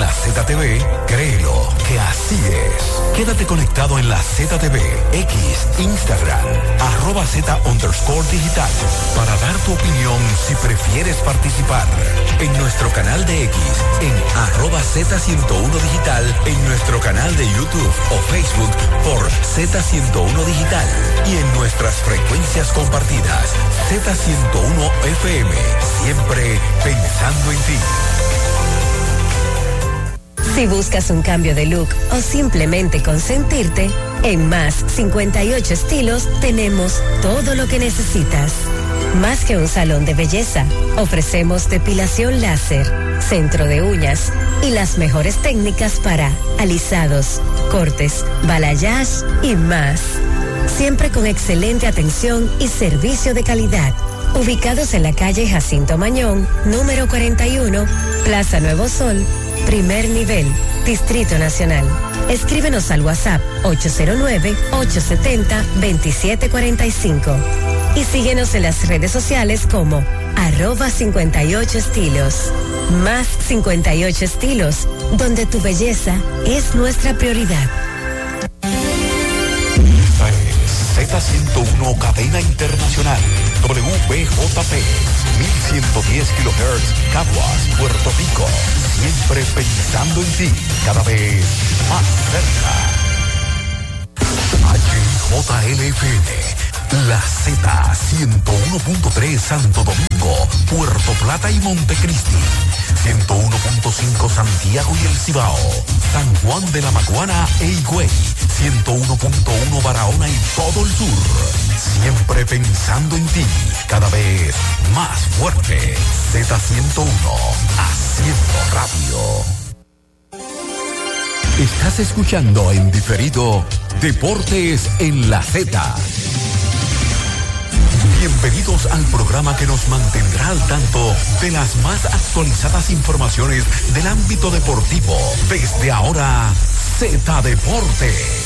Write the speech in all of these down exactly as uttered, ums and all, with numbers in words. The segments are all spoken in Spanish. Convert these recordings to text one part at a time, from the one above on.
la Z T V, créelo que así es. Quédate conectado en la Z T V, X, Instagram, arroba Z underscore digital, para dar tu opinión si prefieres participar. En nuestro canal de X, en arroba Z ciento uno digital, en nuestro canal de YouTube o Facebook por Z ciento uno digital y en nuestras frecuencias compartidas, Z ciento uno F M, siempre pensando en ti. Si buscas un cambio de look o simplemente consentirte, en Más cincuenta y ocho Estilos tenemos todo lo que necesitas. Más que un salón de belleza, ofrecemos depilación láser, centro de uñas y las mejores técnicas para alisados, cortes, balayage y más. Siempre con excelente atención y servicio de calidad. Ubicados en la calle Jacinto Mañón, número cuarenta y uno, Plaza Nuevo Sol, primer nivel, Distrito Nacional. Escríbenos al WhatsApp ocho cero nueve, ocho siete cero, dos siete cuatro cinco y síguenos en las redes sociales como arroba cincuenta y ocho estilos. Más cincuenta y ocho Estilos, donde tu belleza es nuestra prioridad. Z ciento uno Cadena Internacional, W B J P, mil ciento diez kilohertz, Caguas, Puerto Rico. Siempre pensando en ti, cada vez más cerca. H J L F M, la Z ciento uno punto tres Santo Domingo, Puerto Plata y Montecristi, ciento uno punto cinco Santiago y El Cibao, San Juan de la Maguana e Higüey, ciento uno punto uno Barahona y todo el sur. Siempre pensando en ti, cada vez más fuerte. Z ciento uno, haciendo radio. Estás escuchando en diferido Deportes en la Z. Bienvenidos al programa que nos mantendrá al tanto de las más actualizadas informaciones del ámbito deportivo. Desde ahora, Z Deportes.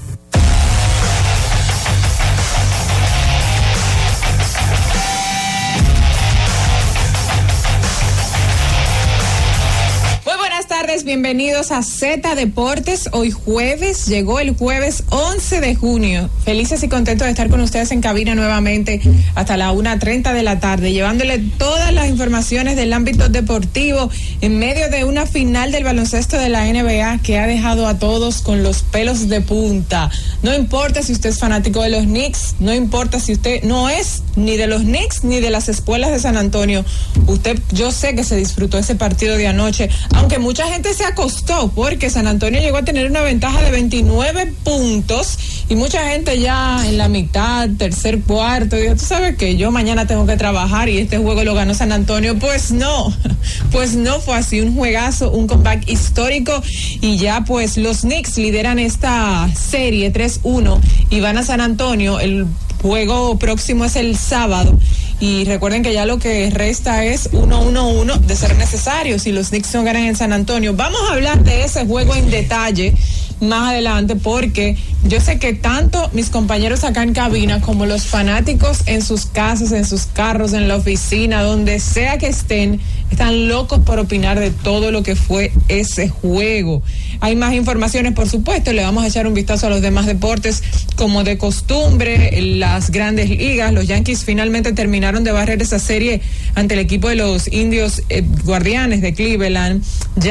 Bienvenidos a Z Deportes. Hoy jueves, llegó el jueves once de junio. Felices y contentos de estar con ustedes en cabina nuevamente hasta la una treinta de la tarde, llevándole todas las informaciones del ámbito deportivo en medio de una final del baloncesto de la N B A que ha dejado a todos con los pelos de punta. No importa si usted es fanático de los Knicks, no importa si usted no es ni de los Knicks ni de las espuelas de San Antonio. Usted, yo sé que se disfrutó ese partido de anoche, aunque mucha gente se acostó porque San Antonio llegó a tener una ventaja de veintinueve puntos y mucha gente ya en la mitad, tercer cuarto, dijo, tú sabes que yo mañana tengo que trabajar y este juego lo ganó San Antonio. Pues no, pues no fue así, un juegazo, un comeback histórico y ya pues los Knicks lideran esta serie tres uno y van a San Antonio. El juego próximo es el sábado. Y recuerden que ya lo que resta es uno uno uno de ser necesario si los Knicks no ganan en San Antonio. Vamos a hablar de ese juego en detalle más adelante porque yo sé que tanto mis compañeros acá en cabina como los fanáticos en sus casas, en sus carros, en la oficina, donde sea que estén, están locos por opinar de todo lo que fue ese juego. Hay más informaciones, por supuesto, le vamos a echar un vistazo a los demás deportes como de costumbre, las grandes ligas. Los Yankees finalmente terminaron de barrer esa serie ante el equipo de los indios eh, guardianes de Cleveland.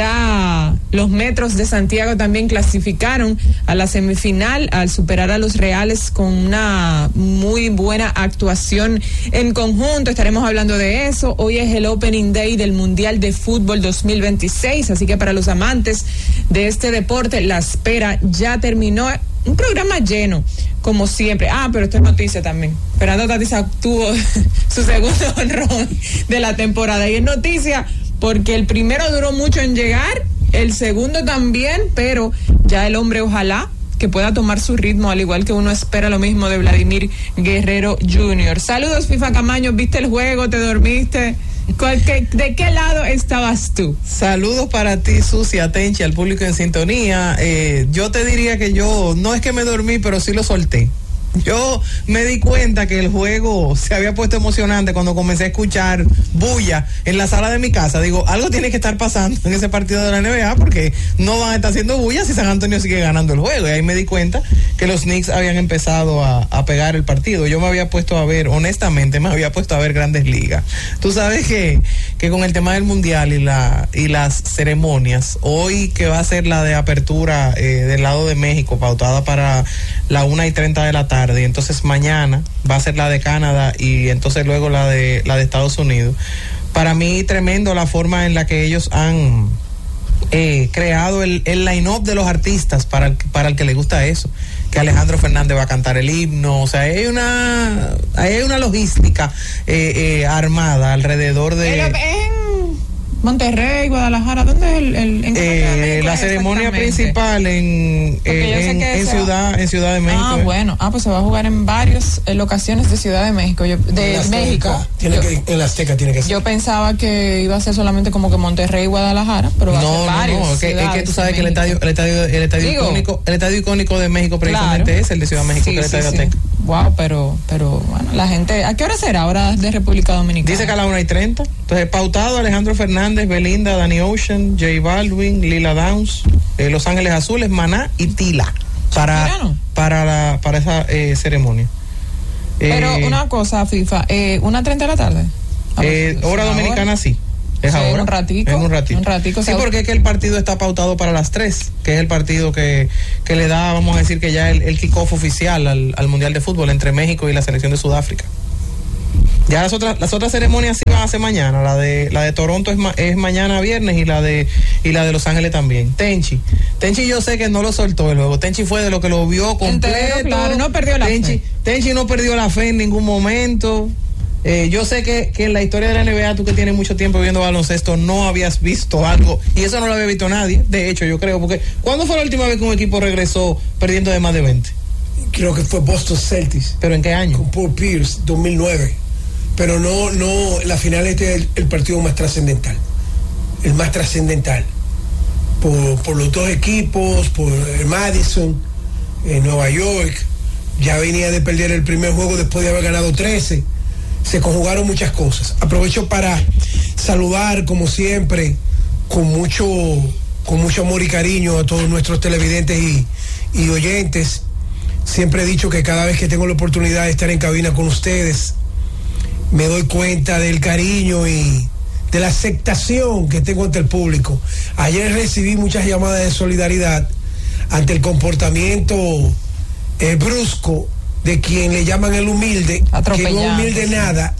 Ya los Metros de Santiago también clasificaron a la semifinal al superar a los Reales con una muy buena actuación en conjunto. Estaremos hablando de eso. Hoy es el Opening Day del Mundial de Fútbol dos mil veintiséis, así que para los amantes de este deporte, la espera ya terminó. Un programa lleno, como siempre. Ah, pero esto es noticia también. Fernando Tatis tuvo su segundo honrón de la temporada. Y es noticia porque el primero duró mucho en llegar, el segundo también, pero ya el hombre ojalá que pueda tomar su ritmo, al igual que uno espera lo mismo de Vladimir Guerrero junior Saludos, FIFA Camaño. ¿Viste el juego? ¿Te dormiste? ¿De qué lado estabas tú? Saludos para ti, Susi, a Tenchi, al público en sintonía. Eh, yo te diría que yo, no es que me dormí, pero sí lo solté. Yo me di cuenta que el juego se había puesto emocionante cuando comencé a escuchar bulla en la sala de mi casa. Digo, algo tiene que estar pasando en ese partido de la N B A porque no van a estar haciendo bulla si San Antonio sigue ganando el juego. Y ahí me di cuenta que los Knicks habían empezado a, a pegar el partido. Yo me había puesto a ver, honestamente, me había puesto a ver Grandes Ligas. Tú sabes que, que con el tema del Mundial y, la, y las ceremonias, hoy que va a ser la de apertura eh, del lado de México, pautada para la una y treinta de la tarde, y entonces mañana va a ser la de Canadá y entonces luego la de la de Estados Unidos. Para mí tremendo la forma en la que ellos han eh, creado el, el line-up de los artistas para el, para el que le gusta eso, que Alejandro Fernández va a cantar el himno, o sea, hay una hay una logística eh, eh, armada alrededor de... En Monterrey, Guadalajara, ¿dónde es el, el en eh, la ceremonia principal en eh, en, en ciudad va... en Ciudad de México? Ah, eh. bueno, ah, pues se va a jugar en varias eh, locaciones de Ciudad de México, yo, de en México. Tiene yo, que, en la Azteca tiene que ser. Yo pensaba que iba a ser solamente como que Monterrey y Guadalajara, pero va no, a ser varios. No, no, es que, es que tú sabes que el estadio, el estadio, el estadio Digo, icónico, el estadio icónico de México precisamente claro. es el de Ciudad de México, sí, que es el estadio sí, Azteca. Sí. Wow, pero, pero bueno, la gente, ¿a qué hora será ahora de República Dominicana? Dice que a la una y treinta. Entonces, pautado Alejandro Fernández, Belinda, Danny Ocean, J Balvin, Lila Downs, eh, Los Ángeles Azules, Maná y Tila para, para, la, para esa eh, ceremonia. Pero eh, una cosa, FIFA, eh, una treinta de la tarde. Eh, hora dominicana, hora. sí. Es sí, ahora. En un ratico. En un ratito. Un ratico sí, porque es que el partido está pautado para las tres, que es el partido que, que le da, vamos a decir, que ya el, el kickoff oficial al, al Mundial de Fútbol entre México y la selección de Sudáfrica. Ya las otras las otras ceremonias sí van a ser mañana. La de la de Toronto es, ma, es mañana viernes y la de y la de Los Ángeles también. Tenchi. Tenchi yo sé que no lo soltó el juego. Tenchi fue de lo que lo vio completo. Entero, claro, no perdió la Tenchi, fe. Tenchi no perdió la fe en ningún momento. Eh, yo sé que, que en la historia de la N B A, tú que tienes mucho tiempo viendo baloncesto, no habías visto algo, y eso no lo había visto nadie, de hecho, yo creo, porque ¿cuándo fue la última vez que un equipo regresó perdiendo de más de veinte? Creo que fue Boston Celtics. ¿Pero en qué año? Con Paul Pierce, dos mil nueve. Pero no, no, la final este es el, el partido más trascendental, el más trascendental, por, por los dos equipos, por el Madison, en Nueva York, ya venía de perder el primer juego después de haber ganado trece. Se conjugaron muchas cosas. Aprovecho para saludar, como siempre, con mucho, con mucho amor y cariño a todos nuestros televidentes y, y oyentes. Siempre he dicho que cada vez que tengo la oportunidad de estar en cabina con ustedes, me doy cuenta del cariño y de la aceptación que tengo ante el público. Ayer recibí muchas llamadas de solidaridad ante el comportamiento eh, brusco de quien le llaman el humilde, que no humilde nada,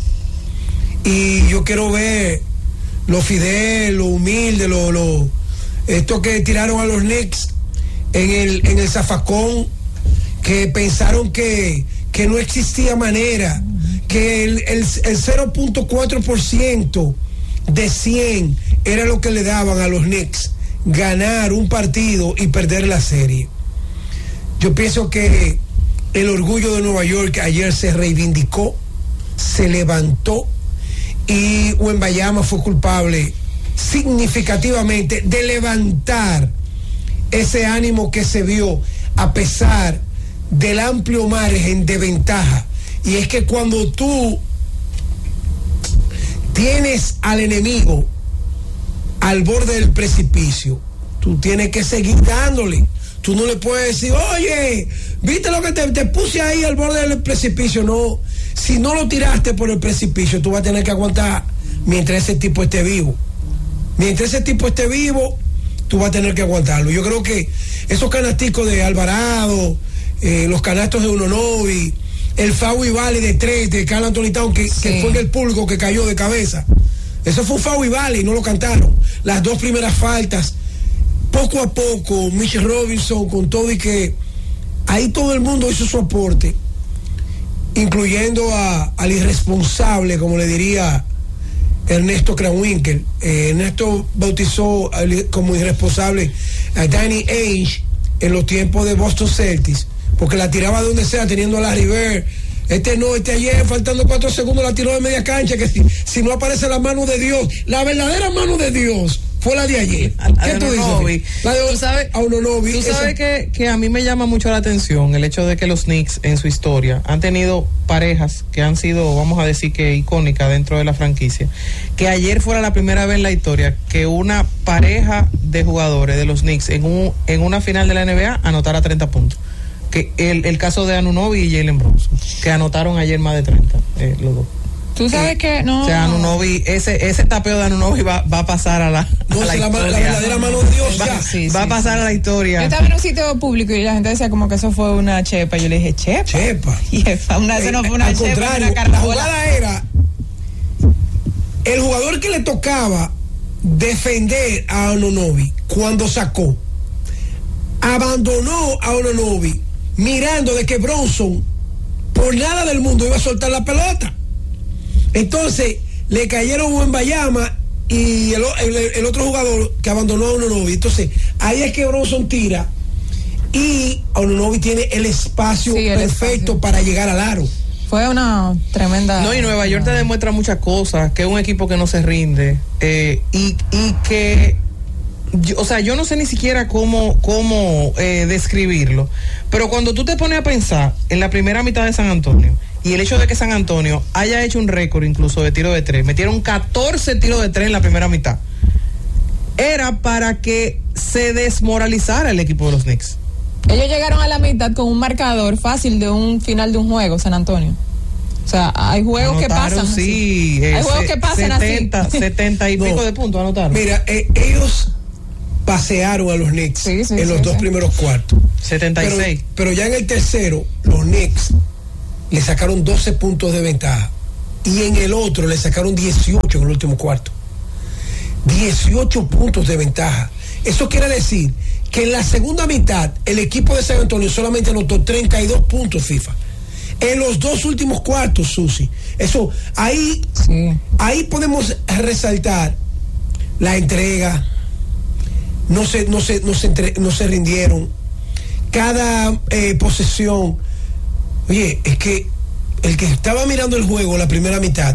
y yo quiero ver lo fidel, lo humilde, lo, lo esto que tiraron a los Knicks en el en el zafacón, que pensaron que, que no existía manera, que el, el, el cero punto cuatro por ciento de cien era lo que le daban a los Knicks ganar un partido y perder la serie. Yo pienso que el orgullo de Nueva York ayer se reivindicó, se levantó, y Wembanyama fue culpable significativamente de levantar ese ánimo que se vio a pesar del amplio margen de ventaja. Y es que cuando tú tienes al enemigo al borde del precipicio, tú tienes que seguir dándole. Tú no le puedes decir, oye, ¿viste lo que te, te puse ahí al borde del precipicio? No, si no lo tiraste por el precipicio, tú vas a tener que aguantar mientras ese tipo esté vivo. Mientras ese tipo esté vivo, tú vas a tener que aguantarlo. Yo creo que esos canasticos de Alvarado, eh, los canastos de Unonovi, el Fawi Valley de tres de Karl Anthony Towns, que, sí. que fue en el público que cayó de cabeza. Eso fue un Fawi Valley, no lo cantaron. Las dos primeras faltas, poco a poco, Mitch Robinson con todo, y que ahí todo el mundo hizo su aporte, incluyendo a, al irresponsable, como le diría Ernesto Krawinkel. Eh, Ernesto bautizó como irresponsable a Danny Ainge en los tiempos de Boston Celtics, porque la tiraba de donde sea, teniendo a Larry Bird. Este no, este ayer, faltando cuatro segundos, la tiró de media cancha, que si, si no aparece la mano de Dios, la verdadera mano de Dios, fue la de ayer. ¿Qué tú dices? La de tú sabes, Anunoby, tú sabes que, que a mí me llama mucho la atención el hecho de que los Knicks en su historia han tenido parejas que han sido, vamos a decir que icónicas dentro de la franquicia, que ayer fuera la primera vez en la historia que una pareja de jugadores de los Knicks en un en una final de la N B A anotara treinta puntos. Que el, el caso de Anunoby y Jalen Brunson, que anotaron ayer más de treinta, eh, los dos. Tú sabes eh, que no. O sea, Anunoby, ese, ese tapeo de Anunoby va, va a pasar a la, no, a la, la, historia. la verdadera mano de Dios. Va, Ya. sí, va sí, a pasar sí. a la historia. Yo estaba en un sitio público y la gente decía como que eso fue una chepa. Yo le dije, chepa. Chepa. Y esa, una, eso no fue una Al chepa. contrario, una la jugada era el jugador que le tocaba defender a Anunoby cuando sacó. Abandonó a Anunoby mirando de que Bronson por nada del mundo iba a soltar la pelota. Entonces le cayeron un Wembanyama y el, el, el otro jugador que abandonó a Anunoby. Entonces ahí es que Bronson tira y Anunoby tiene el espacio sí, el perfecto espacio. para llegar al aro. Fue una tremenda... No, y Nueva York te demuestra muchas cosas, que es un equipo que no se rinde eh, y, y que... Yo, o sea, yo no sé ni siquiera cómo, cómo eh, describirlo, pero cuando tú te pones a pensar en la primera mitad de San Antonio y el hecho de que San Antonio haya hecho un récord incluso de tiro de tres, metieron catorce tiros de tres en la primera mitad, era para que se desmoralizara el equipo de los Knicks. Ellos llegaron a la mitad con un marcador fácil de un final de un juego, San Antonio. O sea, hay juegos anotaron, que pasan sí, así. Eh, hay juegos que pasan setenta, así. setenta y no, pico de puntos anotaron. Mira, eh, ellos pasearon a los Knicks sí, sí, en sí, los sí, dos sí. primeros cuartos. setenta y seis. Pero, pero ya en el tercero, los Knicks le sacaron doce puntos de ventaja. Y en el otro le sacaron dieciocho en el último cuarto. dieciocho puntos de ventaja. Eso quiere decir que en la segunda mitad el equipo de San Antonio solamente anotó treinta y dos puntos FIFA. En los dos últimos cuartos, Susi. Eso, ahí, sí. ahí podemos resaltar la entrega. No se, no se, no se, entre, no se rindieron. Cada eh, posesión. Oye, es que el que estaba mirando el juego la primera mitad,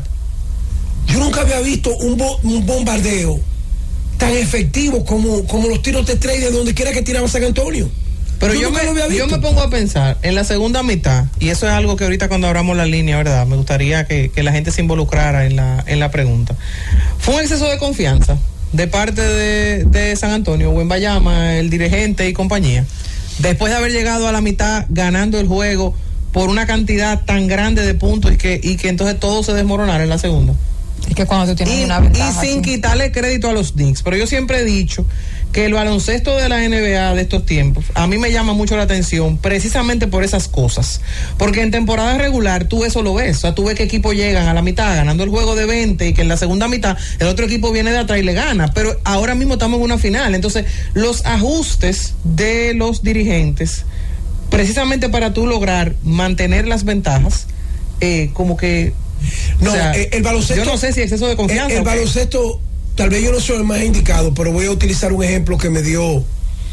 yo nunca había visto un, bo, un bombardeo tan efectivo como, como los tiros de tres de donde quiera que tiraba San Antonio. Pero yo, yo, me, yo me pongo a pensar en la segunda mitad, y eso es algo que ahorita cuando abramos la línea, ¿verdad? Me gustaría que, que la gente se involucrara en la, en la pregunta. Fue un exceso de confianza de parte de, de San Antonio, Wembanyama, el dirigente y compañía, después de haber llegado a la mitad ganando el juego por una cantidad tan grande de puntos y que, y que entonces todo se desmoronara en la segunda. Es que cuando tú tienes y, una ventaja y sin así. quitarle crédito a los Knicks, pero yo siempre he dicho que el baloncesto de la N B A de estos tiempos a mí me llama mucho la atención precisamente por esas cosas, porque en temporada regular tú eso lo ves, o sea, tú ves que equipos llegan a la mitad ganando el juego de veinte y que en la segunda mitad el otro equipo viene de atrás y le gana, pero ahora mismo estamos en una final, entonces los ajustes de los dirigentes precisamente para tú lograr mantener las ventajas eh, como que no, o sea, el, el baloncesto. Yo no sé si exceso de confianza. El, el baloncesto, tal vez yo no soy el más indicado, pero voy a utilizar un ejemplo que me dio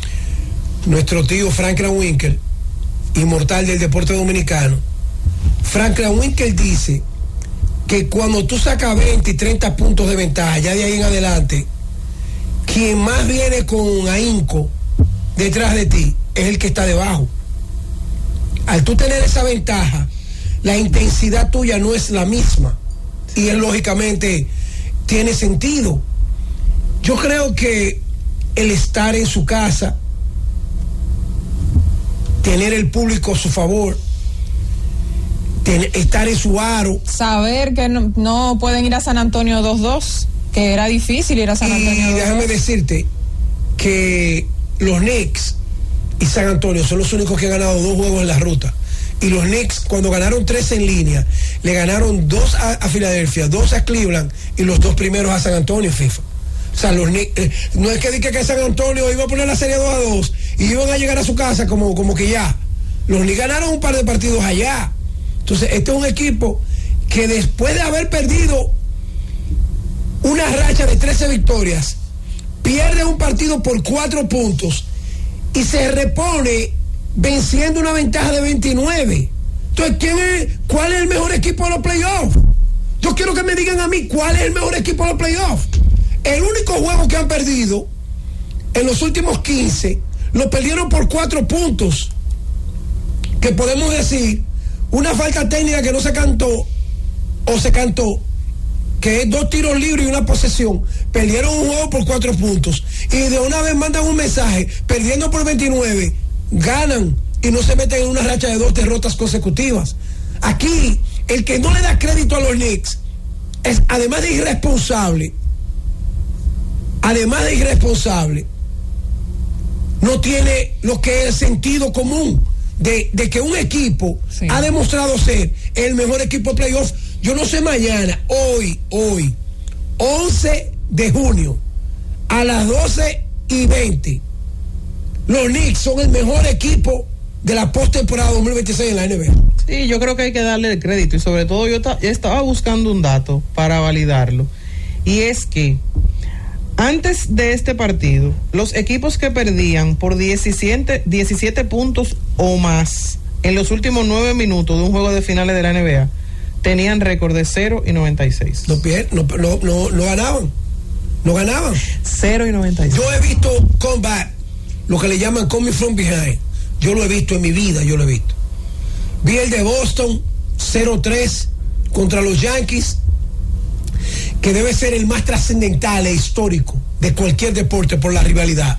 nuestro tío Franklin Winkel, inmortal del deporte dominicano. Franklin Winkel dice que cuando tú sacas veinte y treinta puntos de ventaja, ya de ahí en adelante, quien más viene con ahínco detrás de ti es el que está debajo. Al tú tener esa ventaja, la intensidad tuya no es la misma y es lógicamente tiene sentido. Yo creo que el estar en su casa, tener el público a su favor, tener, estar en su aro, saber que no, no pueden ir a San Antonio dos dos, que era difícil ir a San Antonio dos dos. Y déjame decirte que los Knicks y San Antonio son los únicos que han ganado dos juegos en la ruta. Y los Knicks, cuando ganaron tres en línea, le ganaron dos a, a Filadelfia, dos a Cleveland y los dos primeros a San Antonio, FIFA. O sea, los Knicks, eh, no es que diga que San Antonio iba a poner la serie dos a dos y iban a llegar a su casa como, como que ya. Los Knicks ganaron un par de partidos allá. Entonces, este es un equipo que después de haber perdido una racha de trece victorias, pierde un partido por cuatro puntos y se repone venciendo una ventaja de veintinueve. Entonces, ¿quién es, ¿cuál es el mejor equipo de los playoffs? Yo quiero que me digan a mí cuál es el mejor equipo de los playoffs. El único juego que han perdido en los últimos quince lo perdieron por cuatro puntos, que podemos decir una falta técnica que no se cantó o se cantó, que es dos tiros libres y una posesión. Perdieron un juego por cuatro puntos y de una vez mandan un mensaje, perdiendo por veintinueve, ganan y no se meten en una racha de dos derrotas consecutivas. Aquí el que no le da crédito a los Knicks es, además de irresponsable, además de irresponsable, no tiene lo que es el sentido común de, de que un equipo sí. ha demostrado ser el mejor equipo de playoff. Yo no sé mañana, hoy, hoy, once de junio, a las doce y veinte, los Knicks son el mejor equipo de la postemporada dos mil veintiséis en la N B A. Sí, yo creo que hay que darle el crédito y sobre todo yo, ta- yo estaba buscando un dato para validarlo, y es que antes de este partido, los equipos que perdían por diecisiete, diecisiete puntos o más en los últimos nueve minutos de un juego de finales de la N B A tenían récord de cero y noventa y seis. No, no, no, no, no ganaban. No ganaban. cero y noventa y seis. Yo he visto comeback, lo que le llaman coming from behind. Yo lo he visto en mi vida, yo lo he visto. Vi el de Boston, cero tres contra los Yankees, que debe ser el más trascendental e histórico de cualquier deporte por la rivalidad.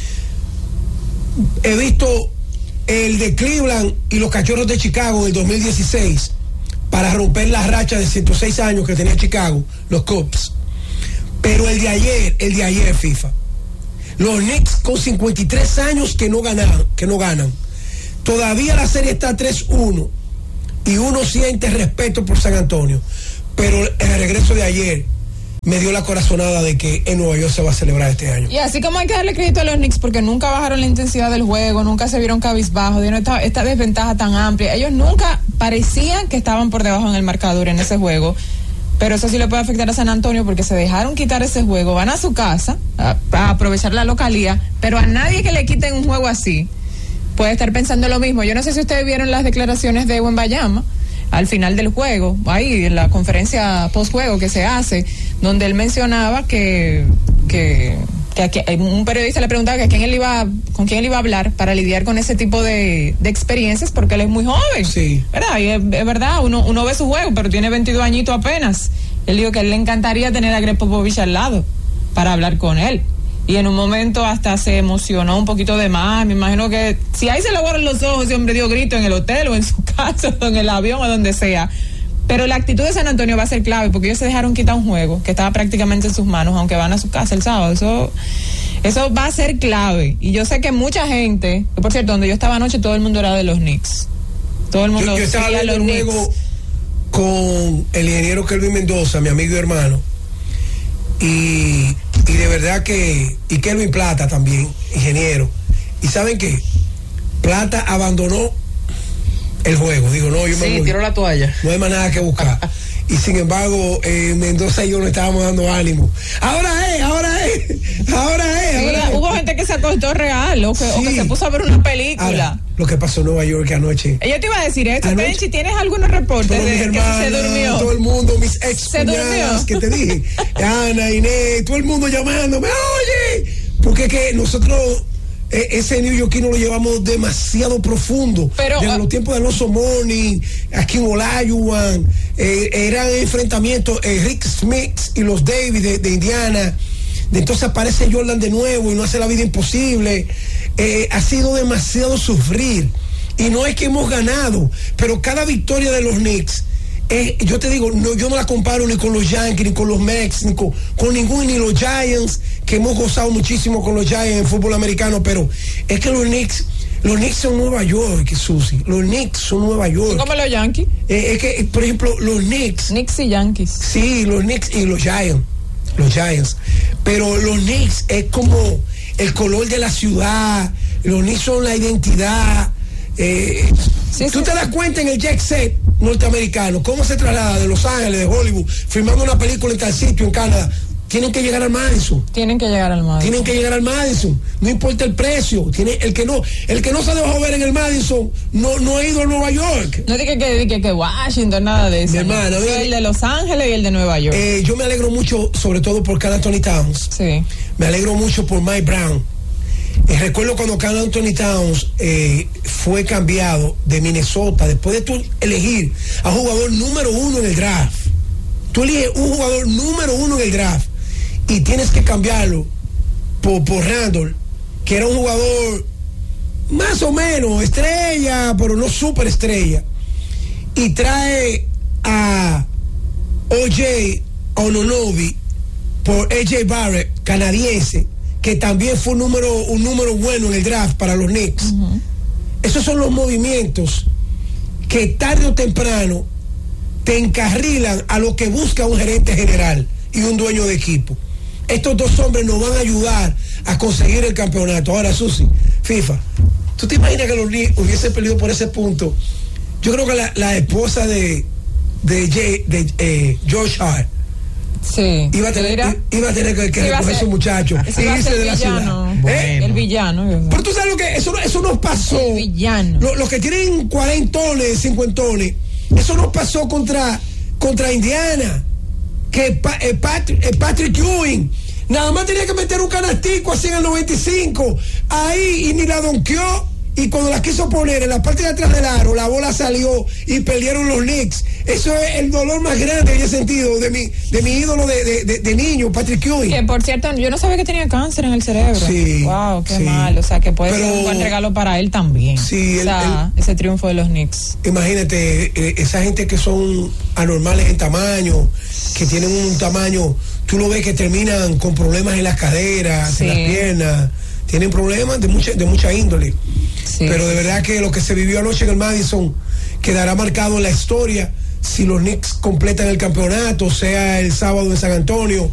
He visto el de Cleveland y los Cachorros de Chicago en el dos mil dieciséis, para romper la racha de ciento seis años que tenía Chicago, los Cubs. Pero el de ayer, el de ayer, FIFA, los Knicks con cincuenta y tres años que no ganaron, que no ganan. Todavía la serie está tres uno y uno siente respeto por San Antonio. Pero el regreso de ayer me dio la corazonada de que en Nueva York se va a celebrar este año. Y así como hay que darle crédito a los Knicks porque nunca bajaron la intensidad del juego, nunca se vieron cabizbajos, dieron esta, esta desventaja tan amplia. Ellos nunca parecían que estaban por debajo en el marcador en ese juego, pero eso sí le puede afectar a San Antonio porque se dejaron quitar ese juego, van a su casa a, a aprovechar la localía, pero a nadie que le quiten un juego así puede estar pensando lo mismo. Yo no sé si ustedes vieron las declaraciones de Wembanyama al final del juego, ahí en la conferencia post-juego que se hace, donde él mencionaba que, que, que aquí, un periodista le preguntaba que a quién él iba, con quién él iba a hablar para lidiar con ese tipo de, de experiencias, porque él es muy joven, sí. ¿verdad? Y es, es verdad, uno, uno ve su juego, pero tiene veintidós añitos apenas. Él dijo que a él le encantaría tener a Greg Popovich al lado para hablar con él. Y en un momento hasta se emocionó un poquito de más. Me imagino que si ahí se le aguaron los ojos, ese hombre dio grito en el hotel o en su casa o en el avión o donde sea. Pero la actitud de San Antonio va a ser clave porque ellos se dejaron quitar un juego que estaba prácticamente en sus manos, aunque van a su casa el sábado. Eso, eso va a ser clave. Y yo sé que mucha gente, por cierto, donde yo estaba anoche, todo el mundo era de los Knicks. Todo el mundo Yo, yo estaba seguía viendo los el juego Knicks con el ingeniero Kelvin Mendoza, mi amigo y hermano. Y, y de verdad que, y Kelvin Plata también, ingeniero. Y ¿saben qué? Plata abandonó el juego. Digo, no, yo me sí, voy. tiró la toalla. No hay más nada que buscar. Y sin embargo, eh, Mendoza y yo le estábamos dando ánimo. Ahora es, ahora es, ahora es. Sí, ahora hubo es. gente que se acostó real o que, Sí. o que se puso a ver una película. Ahora, lo que pasó en Nueva York anoche. Ella te iba a decir esto, Anoche- Benchi, ¿tienes algunos reportes Todos de mis que hermanas, se durmió? todo el mundo, mis ex Se durmió. cuñadas que te dije, Ana, Inés, todo el mundo llamándome, oye, porque que nosotros eh, ese New Yorkino lo llevamos demasiado profundo. Pero, desde uh, los tiempos de Alonso Morning, aquí en Olajuwon, eh, eran enfrentamientos, eh, Rick Smith y los Davis de, de Indiana. De entonces aparece Jordan de nuevo y no hace la vida imposible. Eh, ha sido demasiado sufrir. Y no es que hemos ganado, pero cada victoria de los Knicks, eh, yo te digo, no, yo no la comparo ni con los Yankees, ni con los Mets, ni con, con ningún, ni los Giants, que hemos gozado muchísimo con los Giants en fútbol americano, pero es que los Knicks, los Knicks son Nueva York, Susi. Los Knicks son Nueva York. Como los Yankees. Eh, es que, por ejemplo, los Knicks. Knicks y Yankees. Sí, los Knicks y los Giants. Los Giants. Pero los Knicks es como el color de la ciudad. Los Knicks son la identidad. Eh, Sí, tú sí, te sí. das cuenta en el jet set norteamericano cómo se traslada de Los Ángeles, de Hollywood, filmando una película en tal sitio en Canadá. tienen que llegar al Madison. Tienen que llegar al Madison. Tienen que llegar al Madison. No importa el precio. Tiene, el que no, el que no se dejó ver en el Madison no, no ha ido a Nueva York. No diga que, que, que Washington, nada de eso. Mi hermano, ¿no? eh, El de Los Ángeles y el de Nueva York. Eh, yo me alegro mucho, sobre todo por Karl Anthony Towns. Sí. Me alegro mucho por Mike Brown. Eh, recuerdo cuando Karl Anthony Towns eh, fue cambiado de Minnesota, después de tú elegir a jugador número uno en el draft. Tú eliges un jugador número uno en el draft y tienes que cambiarlo por, por Randall, que era un jugador más o menos estrella, pero no súper estrella, y trae a O J Anunoby por A J Barrett, canadiense, que también fue un número, un número bueno en el draft para los Knicks. Uh-huh. Esos son los movimientos que tarde o temprano te encarrilan a lo que busca un gerente general y un dueño de equipo. Estos dos hombres nos van a ayudar a conseguir el campeonato. Ahora, Susi, FIFA, ¿tú te imaginas que los Knicks hubiesen perdido por ese punto? Yo creo que la, la esposa de, de, Jay, de eh, George Hart sí, iba a tener, iba a tener que, que sí, recoger a esos muchachos sí, e irse de la ciudad. Bueno. ¿Eh? El villano. Pero tú sabes lo que eso, eso nos pasó. El villano. Los lo que tienen cuarentones, cincuentones, eso nos pasó contra, contra Indiana. Que pa, eh, Patrick, eh, Patrick Ewing nada más tenía que meter un canastico así en el noventa y cinco ahí y ni la donkeó, y cuando la quiso poner en la parte de atrás del aro la bola salió y perdieron los Knicks. Eso es el dolor más grande que yo he sentido de mi, de mi ídolo de, de, de, de niño, Patrick Ewing. Que por cierto, yo no sabía que tenía cáncer en el cerebro. Sí, wow, qué sí. mal. O sea, que puede Pero, ser un buen regalo para él también. Sí, o sea, el, el, ese triunfo de los Knicks. Imagínate, eh, esa gente que son anormales en tamaño, que tienen un tamaño, tú lo ves que terminan con problemas en las caderas, sí, en las piernas, tienen problemas de mucha, de mucha índole. Sí. Pero de verdad que lo que se vivió anoche en el Madison quedará marcado en la historia si los Knicks completan el campeonato, sea el sábado en San Antonio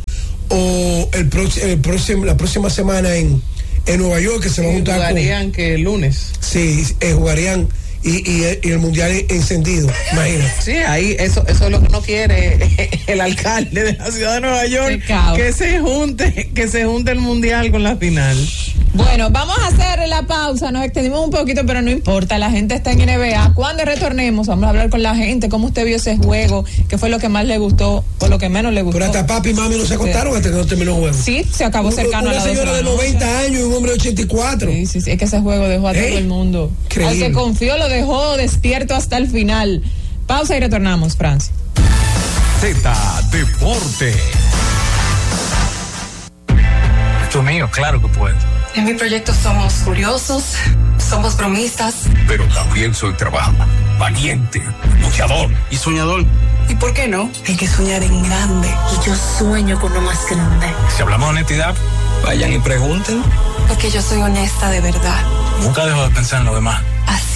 o el, próximo, el próximo, la próxima semana en, en Nueva York, que se va a juntar. Jugarían con, que el lunes. Sí, eh, jugarían y, y, y el mundial encendido, imagínate. Sí, ahí eso, eso es lo que no quiere el alcalde de la ciudad de Nueva York, que se junte, que se junte el mundial con la final. Bueno, vamos a hacer la pausa, nos extendimos un poquito, pero no importa, la gente está en N B A. Cuando retornemos, vamos a hablar con la gente, cómo usted vio ese juego, qué fue lo que más le gustó o lo que menos le gustó. Pero hasta papi y mami no se acostaron sí. hasta que no terminó el juego. Sí, se acabó cercano una a la señora de, de noventa años y un hombre de ochenta y cuatro. Sí, sí, sí, es que ese juego dejó a ¿Eh? todo el mundo. Increíble. Al que confió lo dejó despierto hasta el final. Pausa y retornamos, Francia. Z Deporte. Esto es mío, claro que puedo. En mi proyecto somos curiosos, somos bromistas. Pero también soy trabajador, valiente, luchador y soñador. ¿Y por qué no? Hay que soñar en grande. Y yo sueño con lo más grande. Si hablamos de honestidad, vayan y pregunten. Porque yo soy honesta de verdad. Nunca dejo de pensar en lo demás. Así